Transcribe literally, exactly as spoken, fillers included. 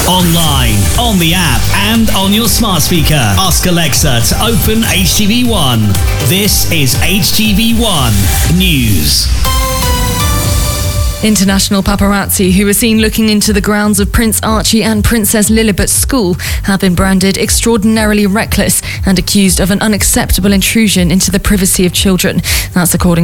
Online, on the app, and on your smart speaker. Ask Alexa to open H T V one. This is H T V one News. International paparazzi who were seen looking into the grounds of Prince Archie and Princess Lilibet's school have been branded extraordinarily reckless and accused of an unacceptable intrusion into the privacy of children. That's according